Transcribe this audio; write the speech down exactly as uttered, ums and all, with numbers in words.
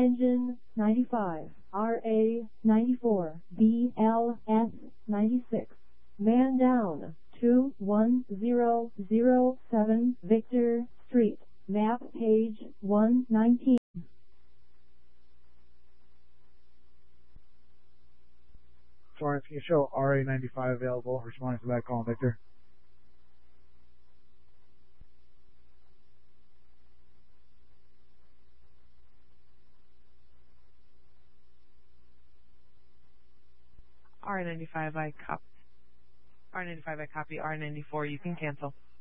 Engine ninety-five, R A ninety-four, B L S ninety-six. Man down, two one zero zero seven Victor Street, map page one nineteen. Sorry, if you show R A ninety-five available, responding to that call, Victor. R ninety-five, I copy. R ninety-five, I copy. R ninety-four, you can cancel.